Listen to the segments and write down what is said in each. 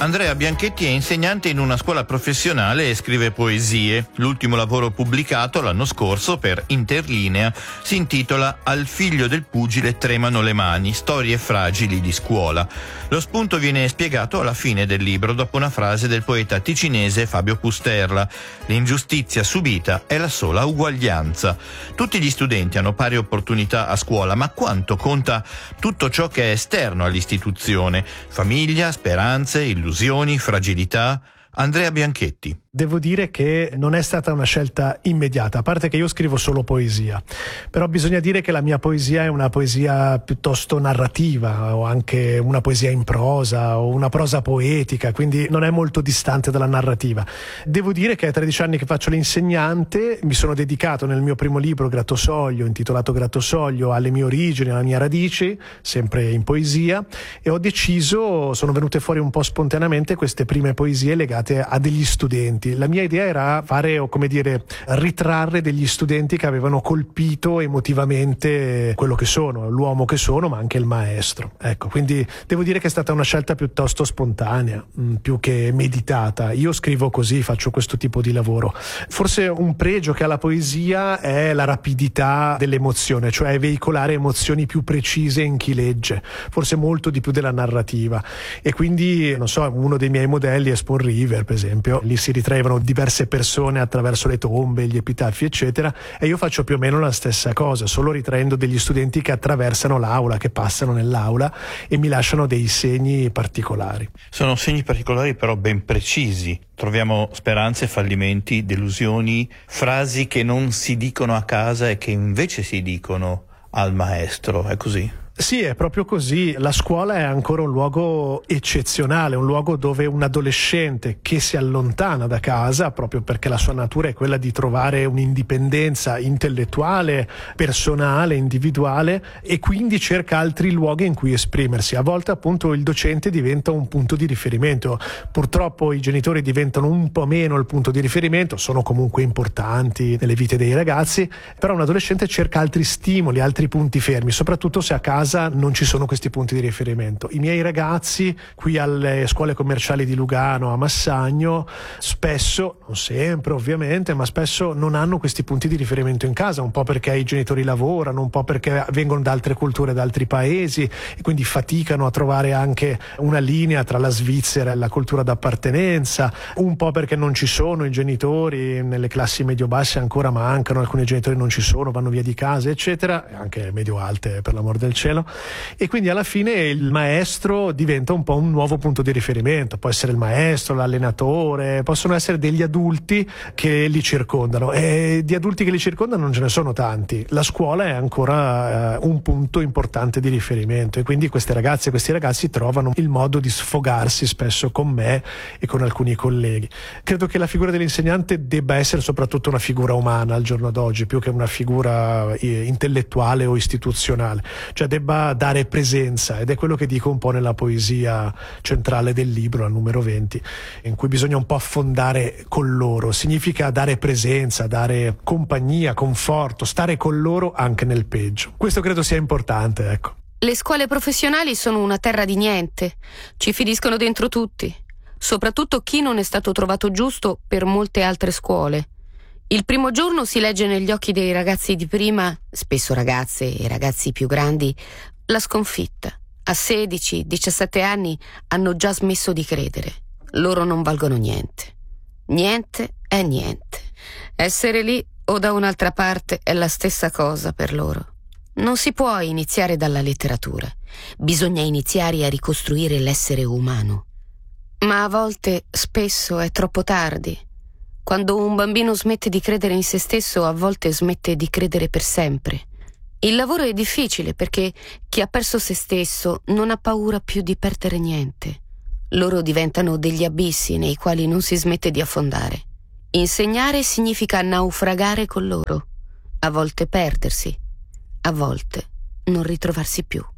Andrea Bianchetti è insegnante in una scuola professionale e scrive poesie. L'ultimo lavoro pubblicato l'anno scorso per Interlinea si intitola Al figlio del pugile tremano le mani, storie fragili di scuola. Lo spunto viene spiegato alla fine del libro dopo una frase del poeta ticinese Fabio Pusterla: l'ingiustizia subita è la sola uguaglianza. Tutti gli studenti hanno pari opportunità a scuola, ma quanto conta tutto ciò che è esterno all'istituzione? Famiglia, speranze, illusioni, fragilità. Andrea Bianchetti. Devo dire che non è stata una scelta immediata, a parte che io scrivo solo poesia, però bisogna dire che la mia poesia è una poesia piuttosto narrativa, o anche una poesia in prosa o una prosa poetica, quindi non è molto distante dalla narrativa. Devo dire che è 13 anni che faccio l'insegnante, mi sono dedicato nel mio primo libro Grattosoglio, intitolato Grattosoglio, alle mie origini, alle mie radici, sempre in poesia, e ho deciso, sono venute fuori un po' spontaneamente queste prime poesie legate a degli studenti. La mia idea era fare, o come dire, ritrarre degli studenti che avevano colpito emotivamente quello che sono, l'uomo che sono, ma anche il maestro. Ecco, quindi devo dire che è stata una scelta piuttosto spontanea, più che meditata. Io scrivo così, faccio questo tipo di lavoro. Forse un pregio che ha la poesia è la rapidità dell'emozione, cioè veicolare emozioni più precise in chi legge, forse molto di più della narrativa. E quindi, non so, uno dei miei modelli è Spoon River, per esempio. Lì si ritraevano diverse persone attraverso le tombe, gli epitafi, eccetera, e io faccio più o meno la stessa cosa, solo ritraendo degli studenti che attraversano l'aula, che passano nell'aula e mi lasciano dei segni particolari. Sono segni particolari però ben precisi. Troviamo speranze, fallimenti, delusioni, frasi che non si dicono a casa e che invece si dicono al maestro, è così? Sì, è proprio così. La scuola è ancora un luogo eccezionale, un luogo dove un adolescente che si allontana da casa, proprio perché la sua natura è quella di trovare un'indipendenza intellettuale, personale, individuale, e quindi cerca altri luoghi in cui esprimersi. A volte appunto il docente diventa un punto di riferimento. Purtroppo i genitori diventano un po' meno il punto di riferimento, sono comunque importanti nelle vite dei ragazzi, però un adolescente cerca altri stimoli, altri punti fermi, soprattutto se a casa non ci sono questi punti di riferimento. I miei ragazzi qui alle scuole commerciali di Lugano, a Massagno, spesso, non sempre ovviamente, ma spesso non hanno questi punti di riferimento in casa, un po' perché i genitori lavorano, un po' perché vengono da altre culture, da altri paesi, e quindi faticano a trovare anche una linea tra la Svizzera e la cultura d'appartenenza, un po' perché non ci sono i genitori, nelle classi medio-basse ancora mancano, alcuni genitori non ci sono, vanno via di casa, eccetera, anche medio-alte per l'amor del cielo. E quindi alla fine il maestro diventa un po' un nuovo punto di riferimento. Può essere il maestro, l'allenatore, possono essere degli adulti che li circondano, e di adulti che li circondano non ce ne sono tanti. La scuola è ancora un punto importante di riferimento, e quindi queste ragazze e questi ragazzi trovano il modo di sfogarsi spesso con me e con alcuni colleghi. Credo che la figura dell'insegnante debba essere soprattutto una figura umana al giorno d'oggi, più che una figura intellettuale o istituzionale, cioè debba dare presenza, ed è quello che dico un po' nella poesia centrale del libro, al numero 20, in cui bisogna un po' affondare con loro. Significa dare presenza, dare compagnia, conforto, stare con loro anche nel peggio. Questo credo sia importante, ecco. Le scuole professionali sono una terra di niente, ci finiscono dentro tutti, soprattutto chi non è stato trovato giusto per molte altre scuole. Il primo giorno si legge negli occhi dei ragazzi di prima, spesso ragazze e ragazzi più grandi, la sconfitta. A 16, 17 anni hanno già smesso di credere. Loro non valgono niente. Niente è niente. Essere lì o da un'altra parte è la stessa cosa per loro. Non si può iniziare dalla letteratura. Bisogna iniziare a ricostruire l'essere umano. Ma a volte, spesso, è troppo tardi. Quando un bambino smette di credere in se stesso, a volte smette di credere per sempre. Il lavoro è difficile perché chi ha perso se stesso non ha paura più di perdere niente. Loro diventano degli abissi nei quali non si smette di affondare. Insegnare significa naufragare con loro. A volte perdersi, a volte non ritrovarsi più.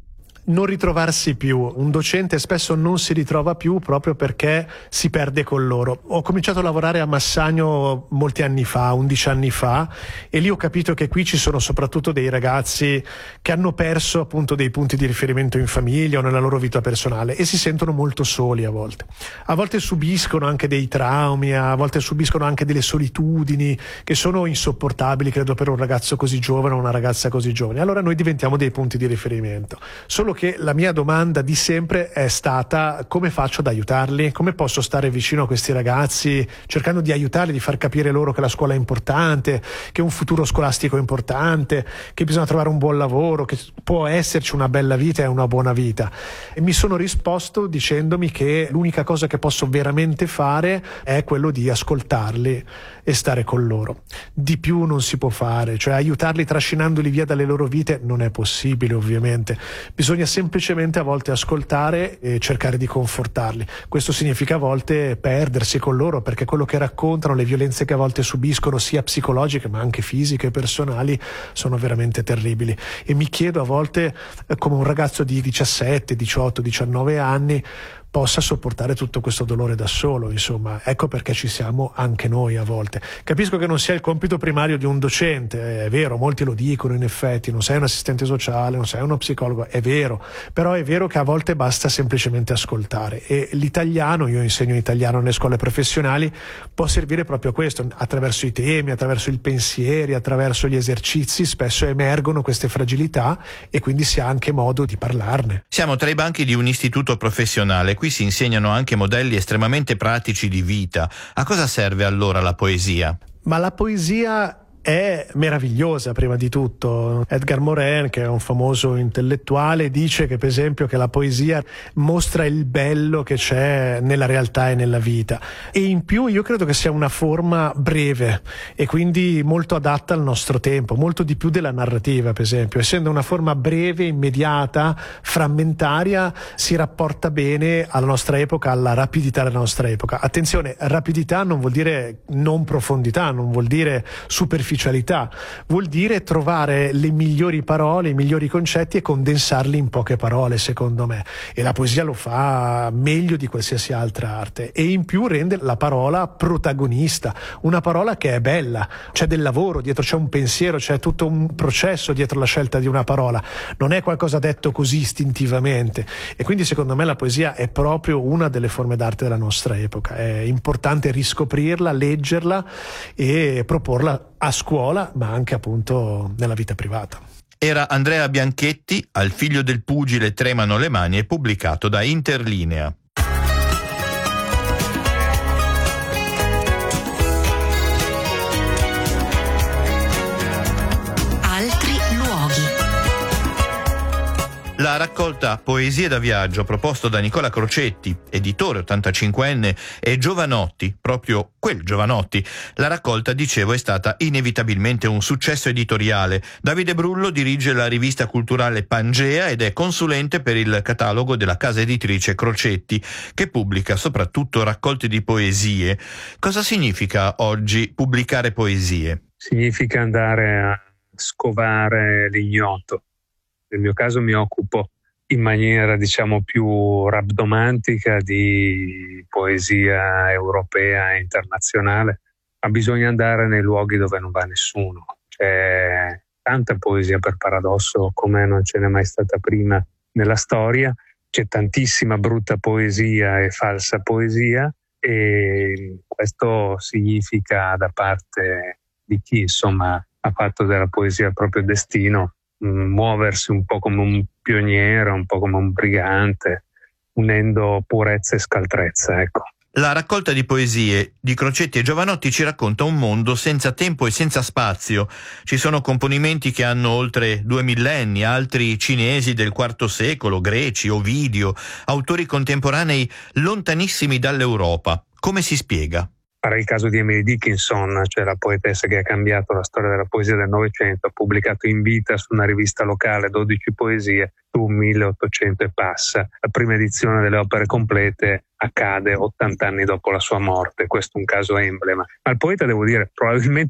non ritrovarsi più. Un docente spesso non si ritrova più proprio perché si perde con loro. Ho cominciato a lavorare a Massagno molti anni fa, 11 anni fa, e lì ho capito che qui ci sono soprattutto dei ragazzi che hanno perso appunto dei punti di riferimento in famiglia o nella loro vita personale e si sentono molto soli a volte. A volte subiscono anche dei traumi, a volte subiscono anche delle solitudini che sono insopportabili, credo, per un ragazzo così giovane o una ragazza così giovane. Allora noi diventiamo dei punti di riferimento. Solo che la mia domanda di sempre è stata: come faccio ad aiutarli? Come posso stare vicino a questi ragazzi cercando di aiutarli, di far capire loro che la scuola è importante, che un futuro scolastico è importante, che bisogna trovare un buon lavoro, che può esserci una bella vita e una buona vita? E mi sono risposto dicendomi che l'unica cosa che posso veramente fare è quello di ascoltarli e stare con loro. Di più non si può fare, cioè aiutarli trascinandoli via dalle loro vite non è possibile, ovviamente. Bisogna semplicemente a volte ascoltare e cercare di confortarli. Questo significa a volte perdersi con loro, perché quello che raccontano, le violenze che a volte subiscono, sia psicologiche ma anche fisiche e personali, sono veramente terribili. E mi chiedo a volte come un ragazzo di 17, 18, 19 anni possa sopportare tutto questo dolore da solo, insomma. Ecco perché ci siamo anche noi a volte. Capisco che non sia il compito primario di un docente, è vero, molti lo dicono in effetti, non sei un assistente sociale, non sei uno psicologo, è vero, però è vero che a volte basta semplicemente ascoltare, e l'italiano, io insegno italiano nelle scuole professionali, può servire proprio a questo, attraverso i temi, attraverso i pensieri, attraverso gli esercizi, spesso emergono queste fragilità e quindi si ha anche modo di parlarne. Siamo tra i banchi di un istituto professionale. Qui si insegnano anche modelli estremamente pratici di vita. A cosa serve allora la poesia? Ma la poesia è meravigliosa, prima di tutto. Edgar Morin, che è un famoso intellettuale, dice che per esempio che la poesia mostra il bello che c'è nella realtà e nella vita, e in più io credo che sia una forma breve e quindi molto adatta al nostro tempo, molto di più della narrativa, per esempio. Essendo una forma breve, immediata, frammentaria, si rapporta bene alla nostra epoca, alla rapidità della nostra epoca. Attenzione, rapidità non vuol dire non profondità, non vuol dire superficialità, vuol dire trovare le migliori parole, i migliori concetti e condensarli in poche parole, secondo me. E la poesia lo fa meglio di qualsiasi altra arte, e in più rende la parola protagonista, una parola che è bella, c'è del lavoro dietro, c'è un pensiero, c'è tutto un processo dietro la scelta di una parola, non è qualcosa detto così istintivamente. E quindi secondo me la poesia è proprio una delle forme d'arte della nostra epoca. È importante riscoprirla, leggerla e proporla a scuola, ma anche appunto nella vita privata. Era Andrea Bianchetti, Al figlio del pugile tremano le mani, è pubblicato da Interlinea. La raccolta Poesie da viaggio, proposto da Nicola Crocetti, editore 85enne, e Giovanotti, proprio quel Giovanotti. La raccolta, dicevo, è stata inevitabilmente un successo editoriale. Davide Brullo dirige la rivista culturale Pangea ed è consulente per il catalogo della casa editrice Crocetti, che pubblica soprattutto raccolte di poesie. Cosa significa oggi pubblicare poesie? Significa andare a scovare l'ignoto. Nel mio caso mi occupo in maniera, diciamo, più rabdomantica di poesia europea e internazionale, ma bisogna andare nei luoghi dove non va nessuno. C'è tanta poesia, per paradosso, come non ce n'è mai stata prima nella storia. C'è tantissima brutta poesia e falsa poesia, e questo significa, da parte di chi insomma ha fatto della poesia il proprio destino, muoversi un po' come un pioniere, un po' come un brigante, unendo purezza e scaltrezza, ecco. La raccolta di poesie di Crocetti e Giovanotti ci racconta un mondo senza tempo e senza spazio. Ci sono componimenti che hanno oltre 2 millenni, altri cinesi del IV secolo, greci, Ovidio, autori contemporanei lontanissimi dall'Europa. Come si spiega? Farei il caso di Emily Dickinson, cioè la poetessa che ha cambiato la storia della poesia del Novecento, ha pubblicato in vita su una rivista locale 12 poesie su 1800 e passa. La prima edizione delle opere complete accade 80 anni dopo la sua morte, questo è un caso emblema. Ma il poeta, devo dire, probabilmente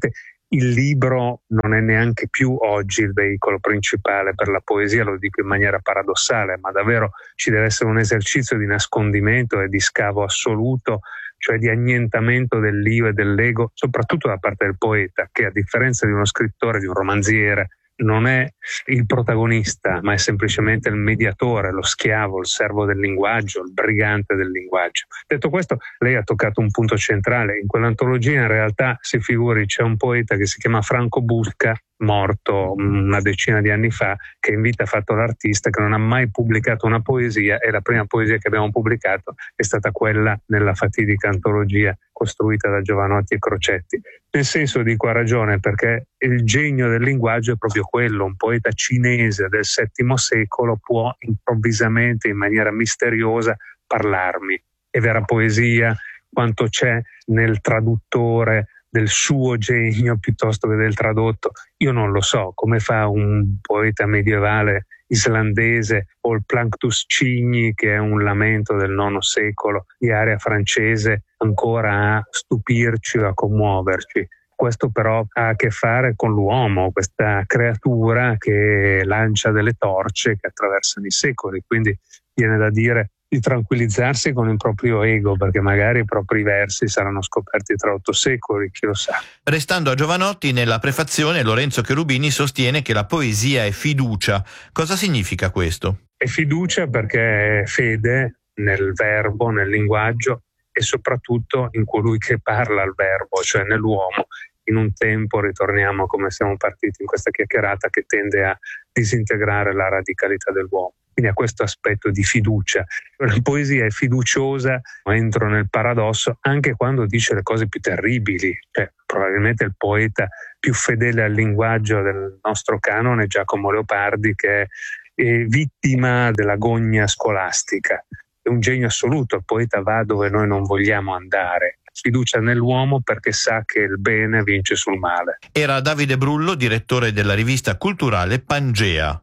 il libro non è neanche più oggi il veicolo principale per la poesia, lo dico in maniera paradossale, ma davvero ci deve essere un esercizio di nascondimento e di scavo assoluto, cioè di annientamento dell'io e dell'ego, soprattutto da parte del poeta, che a differenza di uno scrittore, di un romanziere, non è il protagonista, ma è semplicemente il mediatore, lo schiavo, il servo del linguaggio, il brigante del linguaggio. Detto questo, lei ha toccato un punto centrale. In quell'antologia in realtà, si figuri, c'è un poeta che si chiama Franco Busca, morto una decina di anni fa, che in vita ha fatto l'artista, che non ha mai pubblicato una poesia, e la prima poesia che abbiamo pubblicato è stata quella nella fatidica antologia costruita da Giovanotti e Crocetti. Nel senso, dico, ha ragione, perché il genio del linguaggio è proprio quello. Un poeta cinese del VII secolo può improvvisamente, in maniera misteriosa, parlarmi. È vera poesia quanto c'è nel traduttore del suo genio piuttosto che del tradotto. Io non lo so, come fa un poeta medievale islandese o il Planctus Cigni, che è un lamento del IX secolo di area francese, ancora a stupirci o a commuoverci. Questo però ha a che fare con l'uomo, questa creatura che lancia delle torce che attraversano i secoli, quindi viene da dire di tranquillizzarsi con il proprio ego, perché magari i propri versi saranno scoperti tra 8 secoli, chi lo sa. Restando a Giovanotti, nella prefazione Lorenzo Cherubini sostiene che la poesia è fiducia. Cosa significa questo? È fiducia perché è fede nel verbo, nel linguaggio e soprattutto in colui che parla il verbo, cioè nell'uomo. In un tempo, ritorniamo come siamo partiti in questa chiacchierata, che tende a disintegrare la radicalità dell'uomo. Quindi ha questo aspetto di fiducia. La poesia è fiduciosa, ma entro nel paradosso anche quando dice le cose più terribili. Probabilmente il poeta più fedele al linguaggio del nostro canone è Giacomo Leopardi, che è vittima della gogna scolastica. È un genio assoluto, il poeta va dove noi non vogliamo andare. Fiducia nell'uomo perché sa che il bene vince sul male. Era Davide Brullo, direttore della rivista culturale Pangea.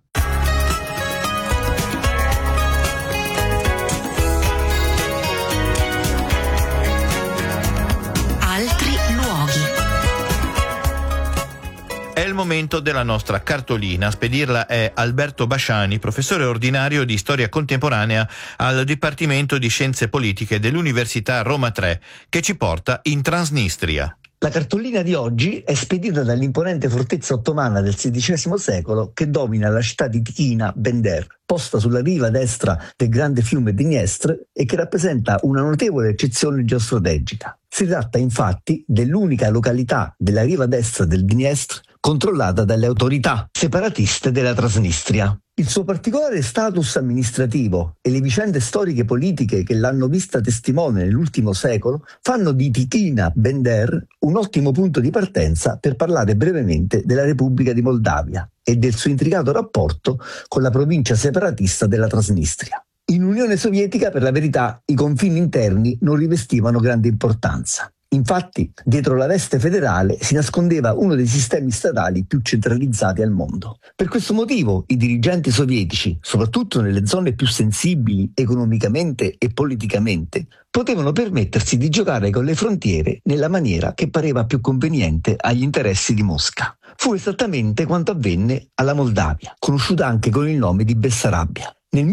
È il momento della nostra cartolina. A spedirla è Alberto Basciani, professore ordinario di storia contemporanea al Dipartimento di Scienze Politiche dell'Università Roma III, che ci porta in Transnistria. La cartolina di oggi è spedita dall'imponente fortezza ottomana del XVI secolo che domina la città di Tikhina Bender, posta sulla riva destra del grande fiume Dniestr e che rappresenta una notevole eccezione geostrategica. Si tratta infatti dell'unica località della riva destra del Dniestr controllata dalle autorità separatiste della Transnistria. Il suo particolare status amministrativo e le vicende storiche politiche che l'hanno vista testimone nell'ultimo secolo fanno di Tikhina Bender un ottimo punto di partenza per parlare brevemente della Repubblica di Moldavia e del suo intricato rapporto con la provincia separatista della Transnistria. In Unione Sovietica, per la verità, i confini interni non rivestivano grande importanza. Infatti, dietro la veste federale si nascondeva uno dei sistemi statali più centralizzati al mondo. Per questo motivo, i dirigenti sovietici, soprattutto nelle zone più sensibili economicamente e politicamente, potevano permettersi di giocare con le frontiere nella maniera che pareva più conveniente agli interessi di Mosca. Fu esattamente quanto avvenne alla Moldavia, conosciuta anche con il nome di Bessarabia. Nel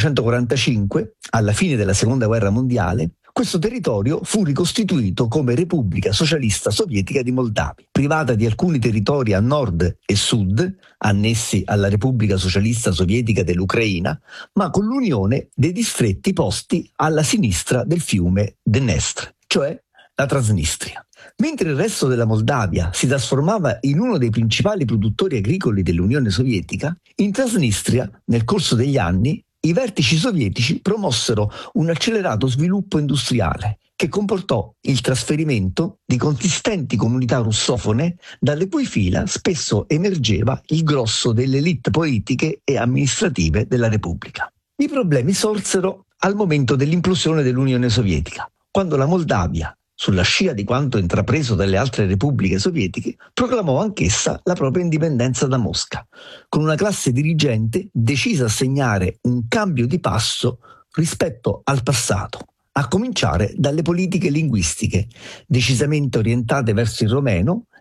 1945, alla fine della Seconda Guerra Mondiale, questo territorio fu ricostituito come Repubblica Socialista Sovietica di Moldavia, privata di alcuni territori a nord e sud, annessi alla Repubblica Socialista Sovietica dell'Ucraina, ma con l'unione dei distretti posti alla sinistra del fiume Dnestr, cioè la Transnistria. Mentre il resto della Moldavia si trasformava in uno dei principali produttori agricoli dell'Unione Sovietica, in Transnistria, nel corso degli anni, i vertici sovietici promossero un accelerato sviluppo industriale che comportò il trasferimento di consistenti comunità russofone dalle cui fila spesso emergeva il grosso delle élite politiche e amministrative della Repubblica. I problemi sorsero al momento dell'implosione dell'Unione Sovietica, quando la Moldavia, sulla scia di quanto intrapreso dalle altre repubbliche sovietiche, proclamò anch'essa la propria indipendenza da Mosca, con una classe dirigente decisa a segnare un cambio di passo rispetto al passato, a cominciare dalle politiche linguistiche, decisamente orientate verso il romeno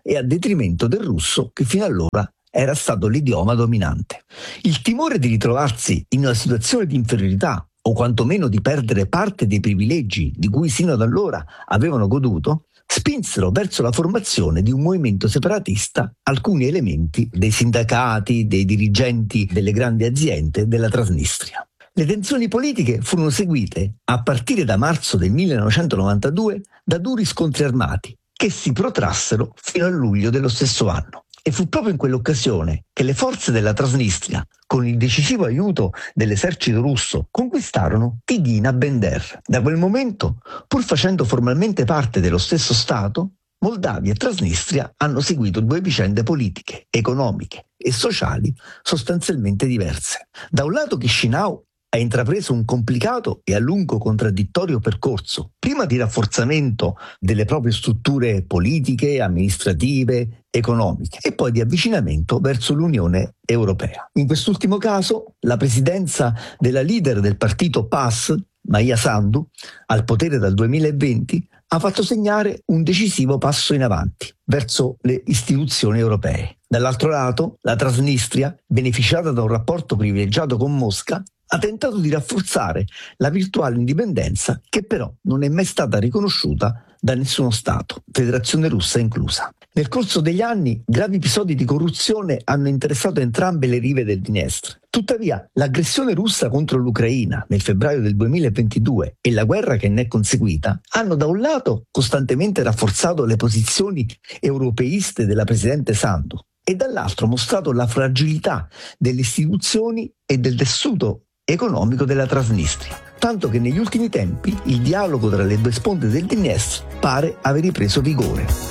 e a detrimento del russo che fino allora era stato l'idioma dominante. Il timore di ritrovarsi in una situazione di inferiorità o quantomeno di perdere parte dei privilegi di cui sino ad allora avevano goduto, spinsero verso la formazione di un movimento separatista alcuni elementi dei sindacati, dei dirigenti delle grandi aziende della Transnistria. Le tensioni politiche furono seguite, a partire da marzo del 1992, da duri scontri armati che si protrassero fino a luglio dello stesso anno. E fu proprio in quell'occasione che le forze della Transnistria, con il decisivo aiuto dell'esercito russo, conquistarono Tighina Bender. Da quel momento, pur facendo formalmente parte dello stesso Stato, Moldavia e Transnistria hanno seguito due vicende politiche, economiche e sociali sostanzialmente diverse. Da un lato Chișinău ha intrapreso un complicato e a lungo contraddittorio percorso, prima di rafforzamento delle proprie strutture politiche, amministrative, economiche e poi di avvicinamento verso l'Unione Europea. In quest'ultimo caso, la presidenza della leader del partito PAS, Maia Sandu, al potere dal 2020, ha fatto segnare un decisivo passo in avanti verso le istituzioni europee. Dall'altro lato, la Transnistria, beneficiata da un rapporto privilegiato con Mosca, ha tentato di rafforzare la virtuale indipendenza che però non è mai stata riconosciuta da nessuno Stato, Federazione Russa inclusa. Nel corso degli anni gravi episodi di corruzione hanno interessato entrambe le rive del Dniestr. Tuttavia, l'aggressione russa contro l'Ucraina nel febbraio del 2022 e la guerra che ne è conseguita hanno da un lato costantemente rafforzato le posizioni europeiste della presidente Sandu e dall'altro mostrato la fragilità delle istituzioni e del tessuto economico della Transnistria, tanto che negli ultimi tempi il dialogo tra le due sponde del Dniestr pare aver ripreso vigore.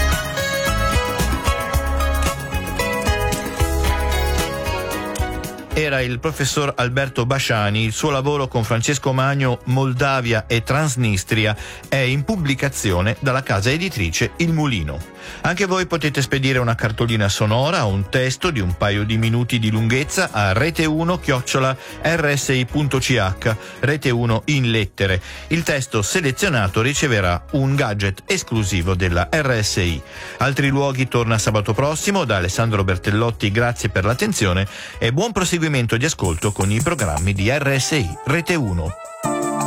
Era il professor Alberto Basciani. Il suo lavoro con Francesco Magno, Moldavia e Transnistria, è in pubblicazione dalla casa editrice Il Mulino. Anche voi potete spedire una cartolina sonora o un testo di un paio di minuti di lunghezza a rete1@rsi.ch, Rete1 in lettere. Il testo selezionato riceverà un gadget esclusivo della RSI. Altri luoghi torna sabato prossimo. Da Alessandro Bertellotti grazie per l'attenzione e buon proseguimento di ascolto con i programmi di RSI Rete 1.